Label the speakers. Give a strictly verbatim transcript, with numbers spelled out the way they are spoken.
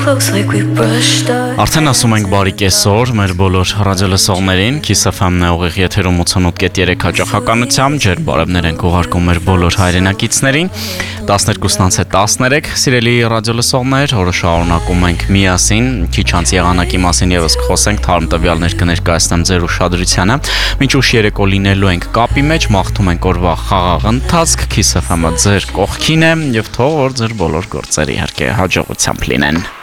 Speaker 1: Արդեն ասում ենք բարի կեսօր մեր բոլոր ռադիոլսողներին, Kiss F M-ն է ուղիղ եթերում ութանոթ կետ երեք հաճախականությամբ, ջեր բարևներ ենք ուղարկում մեր բոլոր հայրենակիցներին, տասներկուսն անց է տասներեք, սիրելի ռադիոլսողներ, օրը շարունակում ենք միասին, քիչ անց եղանակի մասին ևս կխոսենք, թարմ տվյալներ կներկայացնեմ ձեր ուշադրությանը, մինչ ուշ երեկո լինելու ենք կապի մեջ, մաղթում ենք օրվա խաղաղ ընթացք, Kiss F M-ը ձեր կողքին է և թող որ ձեր բոլոր գործերը իհարկե հաջողությամբ լինեն։